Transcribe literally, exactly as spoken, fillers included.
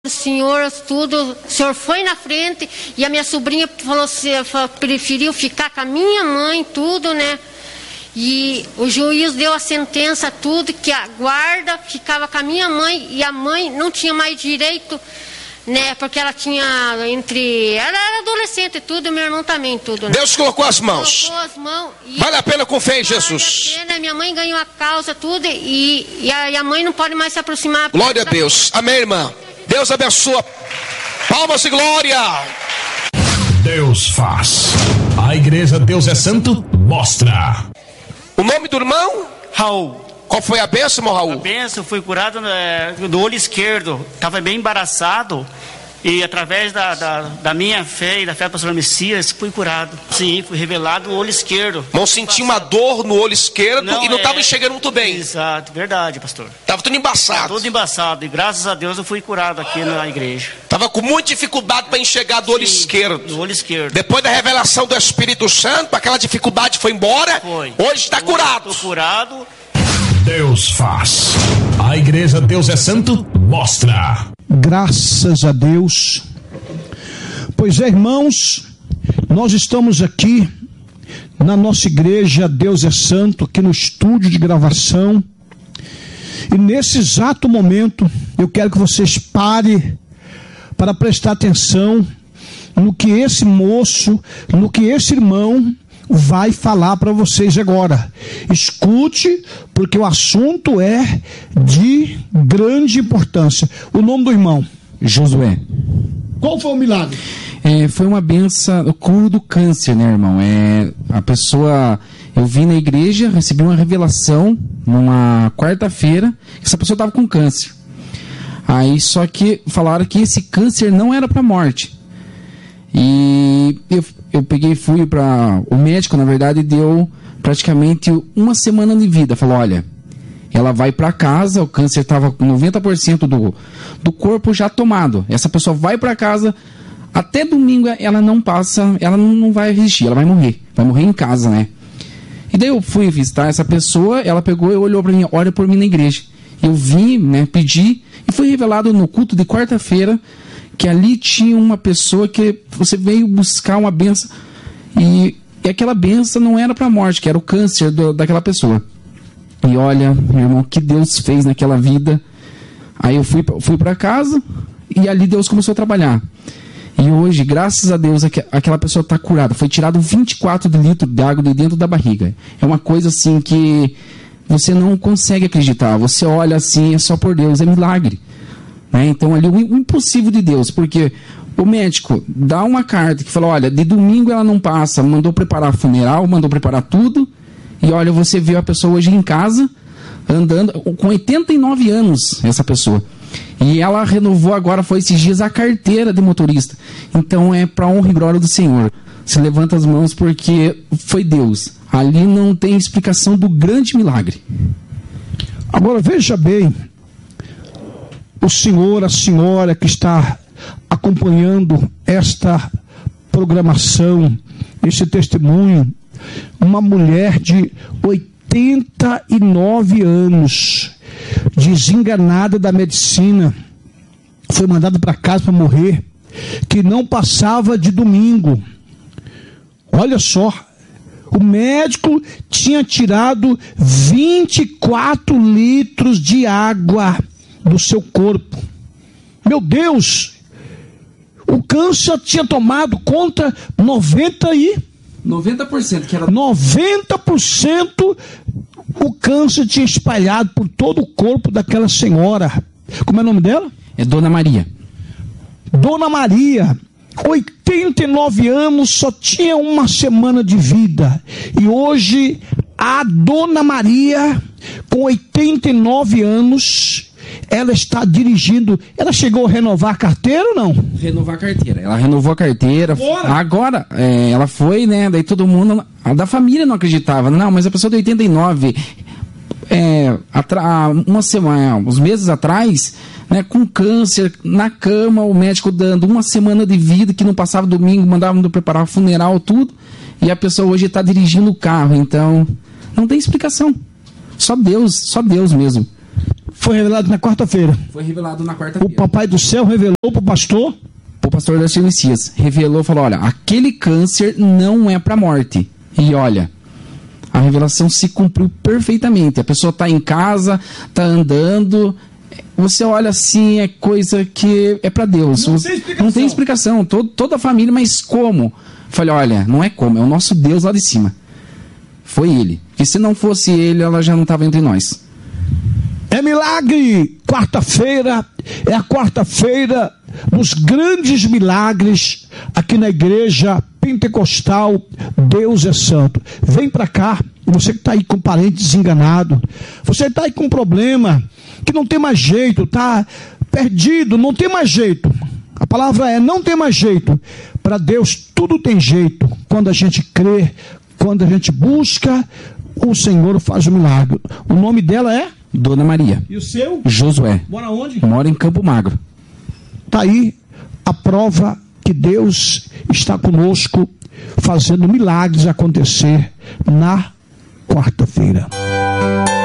O senhor, tudo, o senhor foi na frente e a minha sobrinha falou assim, preferiu ficar com a minha mãe, tudo, né? E o juiz deu a sentença, tudo, que a guarda ficava com a minha mãe e a mãe não tinha mais direito, né? Porque ela tinha entre... Ela era adolescente e tudo, meu irmão também, tudo, né? Deus colocou as mãos. Colocou as mãos. E vale a pena com fé em Jesus. Vale a pena, minha mãe ganhou a causa, tudo, e, e, a, e a mãe não pode mais se aproximar. Glória a Deus. Amém, irmã. Deus abençoa. Palmas e glória. Deus faz. A igreja Deus é Santo mostra. O nome do irmão? Raul. Qual foi a bênção, irmão Raul? A bênção, fui curado é, do olho esquerdo. Estava bem embaraçado. E através da, da, da minha fé e da fé do pastor Messias, fui curado. Sim, fui revelado o olho esquerdo. Não senti uma dor no olho esquerdo não, e não estava é... enxergando muito bem. Exato, verdade, pastor. Estava tudo embaçado. Tava tudo embaçado. E graças a Deus eu fui curado aqui na igreja. Estava com muita dificuldade para enxergar do Sim, olho esquerdo. Do olho esquerdo. Depois da revelação do Espírito Santo, aquela dificuldade foi embora. Foi. Hoje está curado. Estou curado. Deus faz. A igreja Deus é Santo mostra. Graças a Deus. Pois é, irmãos, nós estamos aqui na nossa igreja Deus é Santo, aqui no estúdio de gravação. E nesse exato momento, eu quero que vocês parem para prestar atenção no que esse moço, no que esse irmão vai falar para vocês agora. Escute, porque o assunto é de grande importância. O nome do irmão? Josué. Qual foi o milagre? É, foi uma benção, o curo do câncer, né, irmão? É, a pessoa, eu vim na igreja, recebi uma revelação numa quarta-feira, que essa pessoa estava com câncer. Aí só que falaram que esse câncer não era para morte. E eu, eu peguei e fui para o médico, na verdade, deu praticamente uma semana de vida. Falou, olha, ela vai para casa, o câncer estava com noventa por cento do, do corpo já tomado. Essa pessoa vai para casa, até domingo ela não passa, ela não, não vai resistir, ela vai morrer. Vai morrer em casa, né? E daí eu fui visitar essa pessoa, ela pegou e olhou para mim, olha por mim na igreja. Eu vim, né, pedi, e foi revelado no culto de quarta-feira que ali tinha uma pessoa que você veio buscar uma benção, e, e aquela benção não era para a morte, que era o câncer do, daquela pessoa. E olha, meu irmão, o que Deus fez naquela vida. Aí eu fui, fui para casa e ali Deus começou a trabalhar. E hoje, graças a Deus, aquela pessoa está curada. Foi tirado vinte e quatro litros de água de dentro da barriga. É uma coisa assim que você não consegue acreditar. Você olha assim, é só por Deus, é milagre. Né? Então ali o impossível de Deus, porque o médico dá uma carta que fala, olha, de domingo ela não passa, mandou preparar funeral, mandou preparar tudo. E olha, você viu a pessoa hoje em casa, andando, com oitenta e nove anos, essa pessoa. E ela renovou agora, foi esses dias, a carteira de motorista. Então é para honra e glória do Senhor. Você levanta as mãos porque foi Deus. Ali não tem explicação do grande milagre. Agora veja bem, o senhor, a senhora que está acompanhando esta programação, este testemunho, uma mulher de oitenta e nove anos, desenganada da medicina, foi mandada para casa para morrer, que não passava de domingo. Olha só, o médico tinha tirado vinte e quatro litros de água do seu corpo. Meu Deus, o câncer tinha tomado conta noventa e noventa por cento, que era noventa por cento o câncer tinha espalhado por todo o corpo daquela senhora. Como é o nome dela? É Dona Maria. Dona Maria, oitenta e nove anos, só tinha uma semana de vida. E hoje a Dona Maria, com oitenta e nove anos, ela está dirigindo. Ela chegou a renovar a carteira ou não? Renovar a carteira. Ela renovou a carteira. Bora. Agora, é, ela foi, né? Daí todo mundo, a da família não acreditava. Não, mas a pessoa de oitenta e nove, é, atra, uma semana, uns meses atrás, né, com câncer, na cama, o médico dando uma semana de vida, que não passava domingo, mandava preparar o funeral, tudo. E a pessoa hoje está dirigindo o carro. Então, não tem explicação. Só Deus, só Deus mesmo. Foi revelado na quarta-feira. Foi revelado na O quarta-feira. papai do céu revelou para o pastor. O pastor Darcy Messias revelou, falou, olha, aquele câncer não é para morte. E olha, a revelação se cumpriu perfeitamente. A pessoa está em casa, está andando, você olha assim, é coisa que é para Deus. Não tem explicação. Não tem explicação. Todo, toda a família, mas como? Falei, olha, não é como, é o nosso Deus lá de cima. Foi ele. Porque se não fosse ele, ela já não estava entre nós. É milagre! Quarta-feira é a quarta-feira dos grandes milagres aqui na igreja pentecostal. Deus é santo. Vem para cá, você que está aí com parente desenganado, você está aí com um problema que não tem mais jeito, está perdido, não tem mais jeito. A palavra é não tem mais jeito. Para Deus tudo tem jeito. Quando a gente crê, quando a gente busca, o Senhor faz o milagre. O nome dela é? Dona Maria. E o seu? Josué. Mora onde? Mora em Campo Magro. Está aí a prova que Deus está conosco, fazendo milagres acontecer na quarta-feira.